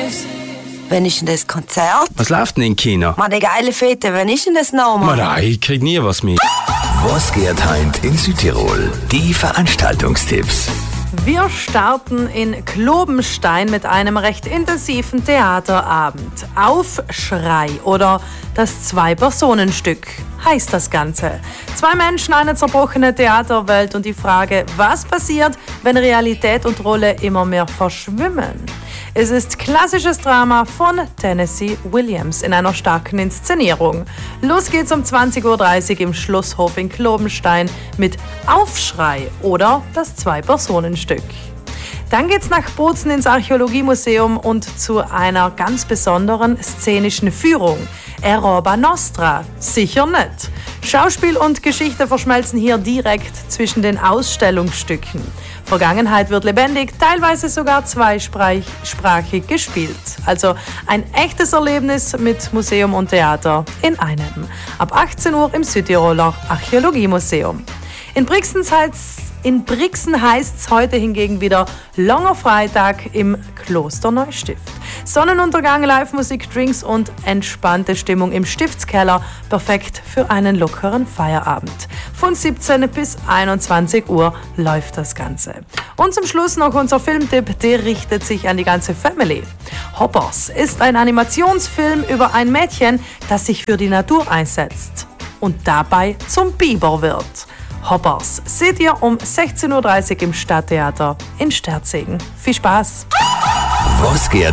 Wann ist denn das Konzert? Was läuft denn im Kino? Mann, die geile Fete, wann ist denn das nochmal? Nein, ich krieg nie was mit. Was geht heint in Südtirol? Die Veranstaltungstipps. Wir starten in Klobenstein mit einem recht intensiven Theaterabend. Aufschrei oder das Zwei-Personen-Stück heißt das Ganze. 2 Menschen, eine zerbrochene Theaterwelt und die Frage, was passiert, wenn Realität und Rolle immer mehr verschwimmen. Es ist klassisches Drama von Tennessee Williams in einer starken Inszenierung. Los geht's um 20:30 Uhr im Schlosshof in Klobenstein mit Aufschrei oder das Zwei-Personen-Stück. Dann geht's nach Bozen ins Archäologiemuseum und zu einer ganz besonderen szenischen Führung. Roba Nostra, sicher nicht. Schauspiel und Geschichte verschmelzen hier direkt zwischen den Ausstellungsstücken. Vergangenheit wird lebendig, teilweise sogar zweisprachig gespielt. Also ein echtes Erlebnis mit Museum und Theater in einem. Ab 18 Uhr im Südtiroler Archäologiemuseum. In Brixen heißt es heute hingegen wieder Langer Freitag im Kloster Neustift. Sonnenuntergang, Live-Musik, Drinks und entspannte Stimmung im Stiftskeller. Perfekt für einen lockeren Feierabend. Von 17 bis 21 Uhr läuft das Ganze. Und zum Schluss noch unser Filmtipp, der richtet sich an die ganze Family. Hoppers ist ein Animationsfilm über ein Mädchen, das sich für die Natur einsetzt und dabei zum Biber wird. Hoppers seht ihr um 16:30 Uhr im Stadttheater in Sterzegen. Viel Spaß! Was geht